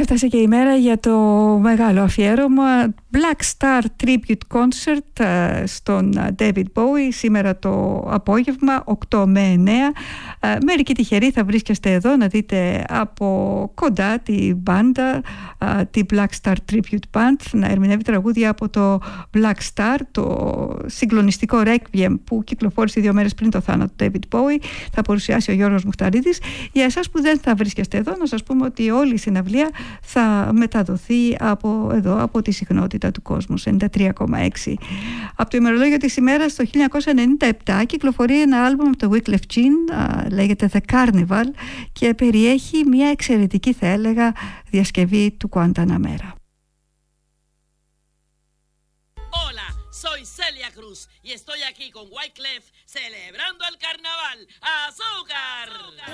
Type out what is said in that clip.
Έφτασε και η μέρα για το μεγάλο αφιέρωμα Black Star Tribute Concert στον David Bowie σήμερα το απόγευμα 8 με 9. Μερικοί τυχεροί θα βρίσκεστε εδώ να δείτε από κοντά τη μπάντα, τη Black Star Tribute Band, να ερμηνεύει τραγούδια από το Black Star, το συγκλονιστικό Requiem που κυκλοφόρησε 2 μέρες πριν το θάνατο του David Bowie. Θα παρουσιάσει ο Γιώργος Μουχταρίδης. Για εσάς που δεν θα βρίσκεστε εδώ, να σας πούμε ότι όλη η συναυλία θα μεταδοθεί από εδώ, από τη συχνότητα του κόσμου, 93,6. Από το ημερολόγιο της ημέρας το 1997 κυκλοφορεί ένα άλμπουμ από το Wyclef Jean, λέγεται The Carnival, και περιέχει μια εξαιρετική, θα έλεγα, διασκευή του Guantanamera. Hola, soy Celia Cruz y estoy aquí con Wyclef celebrando el carnaval. ¡Azúcar!